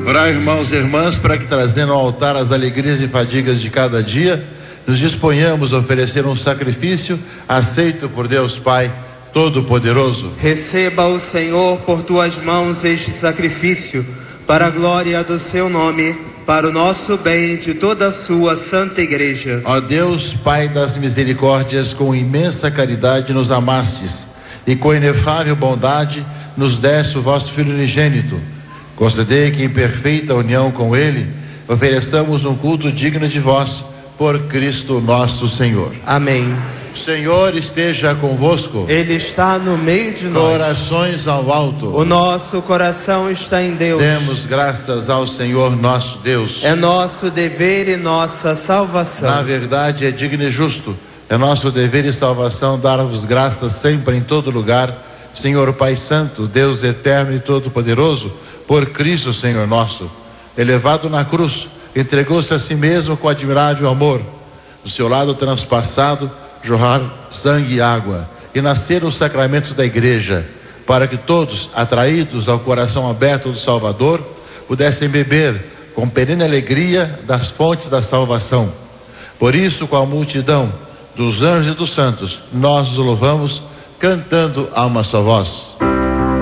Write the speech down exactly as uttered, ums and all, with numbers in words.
Orai, irmãos e irmãs, para que, trazendo ao altar as alegrias e fadigas de cada dia, nos disponhamos a oferecer um sacrifício aceito por Deus Pai Todo-Poderoso. Receba o Senhor por tuas mãos este sacrifício, para a glória do seu nome, para o nosso bem de toda a sua santa igreja. Ó Deus, Pai das misericórdias, com imensa caridade nos amastes, e com inefável bondade nos deste o vosso Filho unigênito. Concedei que, em perfeita união com ele, ofereçamos um culto digno de vós, por Cristo nosso Senhor. Amém. O Senhor esteja convosco. Ele está no meio de nós. Orações ao alto. O nosso coração está em Deus. Demos graças ao Senhor nosso Deus. É nosso dever e nossa salvação. Na verdade, é digno e justo. É nosso dever e salvação dar-vos graças sempre em todo lugar, Senhor Pai Santo, Deus eterno e todo-poderoso, por Cristo Senhor nosso. Elevado na cruz, entregou-se a si mesmo com admirável amor. Do seu lado transpassado, jorrar sangue e água, e nasceram os sacramentos da igreja, para que todos, atraídos ao coração aberto do Salvador, pudessem beber com perene alegria das fontes da salvação. Por isso, com a multidão dos anjos e dos santos, nós os louvamos, cantando a uma só voz.